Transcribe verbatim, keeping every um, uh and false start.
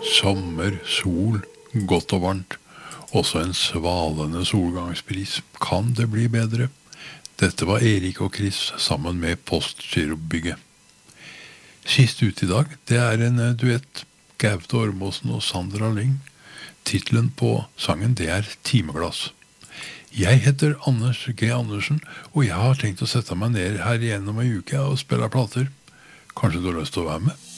Sommer, sol, godt og varmt. Også en svalende solgangsbris. Kan det bli bedre? Dette var Erik og Chris sammen med Postgirobygget. Sist ut i dag, det er en duett. Gaute Ormåsen og Sandra Lyng. Titlen på sangen, det er Timeglass. Jeg heter Anders G. Andersen, og jeg har tenkt å sette meg ned her igjennom en uke og spille plater. Kanskje du har lyst til å være med?